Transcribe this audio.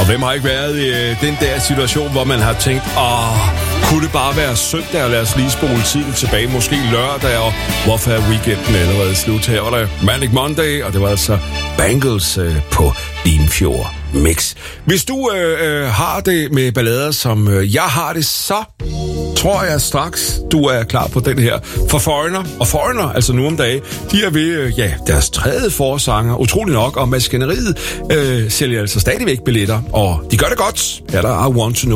Og hvem har ikke været i den der situation, hvor man har tænkt, kunne det bare være søndag, og lad os lige spole tiden tilbage, måske lørdag, og hvorfor er weekenden allerede slut? Her var der Manic Monday, og det var altså Bangles på Limfjord Mix. Hvis du har det med ballader, som jeg har det, så tror jeg straks, du er klar på den her. For Foreigner, altså nu om dagen, de er ved deres tredje forsanger, utrolig nok, og maskineriet sælger altså stadigvæk billetter, og de gør det godt. Her der I Want To Know.